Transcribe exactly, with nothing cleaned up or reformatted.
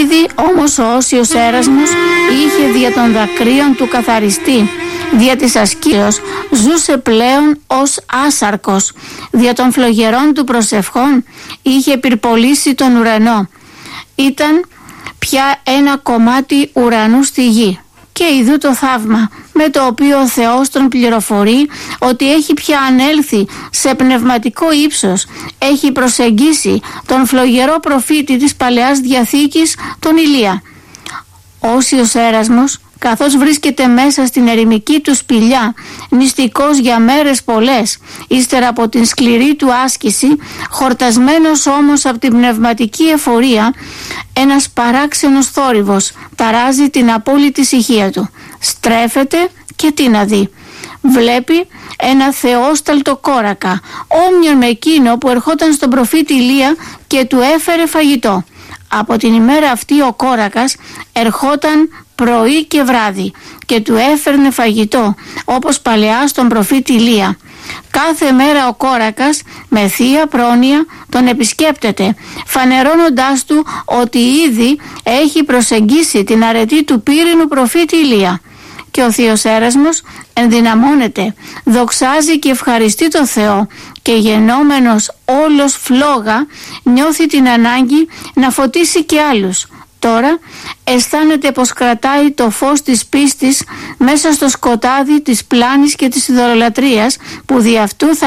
Ήδη όμως ο Όσιος Έρασμος είχε δια των δακρύων του καθαριστεί, δια της ασκήσεως ζούσε πλέον ως άσαρκος, δια των φλογερών του προσευχών είχε πυρπολίσει τον ουρανό. Ήταν πια ένα κομμάτι ουρανού στη γη. Και ειδού το θαύμα με το οποίο ο Θεός τον πληροφορεί ότι έχει πια ανέλθει σε πνευματικό ύψος, έχει προσεγγίσει τον φλογερό προφήτη της Παλαιάς Διαθήκης, τον Ηλία. Όσιος Έρασμος, καθώς βρίσκεται μέσα στην ερημική του σπηλιά, νηστικός για μέρες πολλές, ύστερα από την σκληρή του άσκηση, χορτασμένος όμως από την πνευματική εφορία, ένας παράξενος θόρυβος ταράζει την απόλυτη ησυχία του. Στρέφεται και τι να δει. Βλέπει ένα θεόσταλτο κόρακα, όμοιον με εκείνο που ερχόταν στον προφήτη Ηλία και του έφερε φαγητό. Από την ημέρα αυτή ο κόρακας ερχόταν πρωί και βράδυ και του έφερνε φαγητό, όπως παλαιά στον προφήτη Ηλία. Κάθε μέρα ο κόρακας με θεία πρόνοια τον επισκέπτεται, φανερώνοντάς του ότι ήδη έχει προσεγγίσει την αρετή του πύρινου προφήτη Ηλία. Και ο θείος Έρασμος ενδυναμώνεται, δοξάζει και ευχαριστεί το Θεό και γεννόμενος όλος φλόγα νιώθει την ανάγκη να φωτίσει και άλλους. Τώρα αισθάνεται πως κρατάει το φως της πίστης μέσα στο σκοτάδι της πλάνης και της ειδωλολατρίας που δι' αυτού θα